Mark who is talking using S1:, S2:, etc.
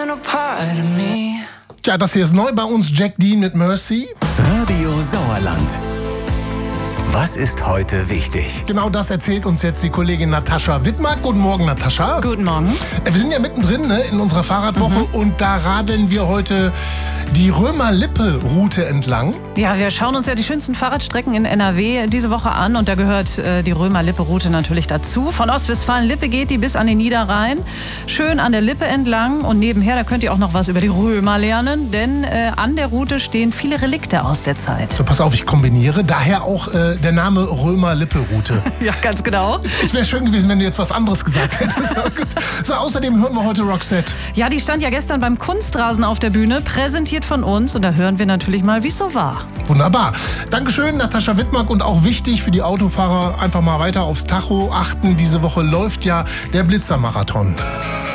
S1: Tja, das hier ist neu bei uns, Jack Dean mit Mercy.
S2: Radio Sauerland. Was ist heute wichtig?
S1: Genau das erzählt uns jetzt die Kollegin Natascha Wittmark. Guten Morgen, Natascha.
S3: Guten Morgen.
S1: Wir sind ja mittendrin, ne, in unserer Fahrradwoche und da radeln wir heute die Römer-Lippe-Route entlang.
S3: Ja, wir schauen uns ja die schönsten Fahrradstrecken in NRW diese Woche an und da gehört die Römer-Lippe-Route natürlich dazu. Von Ostwestfalen-Lippe geht die bis an den Niederrhein. Schön an der Lippe entlang und nebenher, da könnt ihr auch noch was über die Römer lernen, denn an der Route stehen viele Relikte aus der Zeit.
S1: So, pass auf, ich kombiniere. Daher auch der Name Römer-Lippe-Route.
S3: Ja, ganz genau.
S1: Es wäre schön gewesen, wenn du jetzt was anderes gesagt hättest. So, außerdem hören wir heute Roxette.
S3: Ja, die stand ja gestern beim Kunstrasen auf der Bühne, präsentiert von uns und da hören wir natürlich mal, wie es so war.
S1: Wunderbar. Dankeschön, Natascha Wittmark. Und auch wichtig für die Autofahrer, einfach mal weiter aufs Tacho achten. Diese Woche läuft ja der Blitzermarathon.